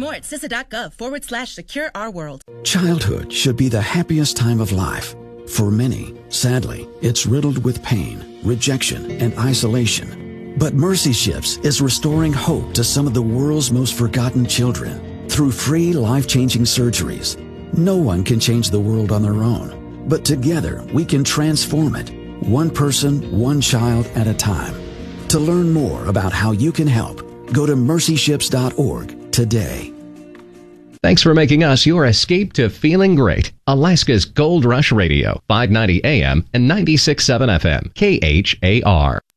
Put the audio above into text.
more at CISA.gov/secure our world. Childhood should be the happiest time of life. For many, sadly, it's riddled with pain, rejection, and isolation. But Mercy Ships is restoring hope to some of the world's most forgotten children through free, life-changing surgeries. No one can change the world on their own, but together we can transform it, one person, one child at a time. To learn more about how you can help, go to mercyships.org today. Thanks for making us your escape to feeling great. Alaska's Gold Rush Radio, 590 AM and 96.7 FM, KHAR.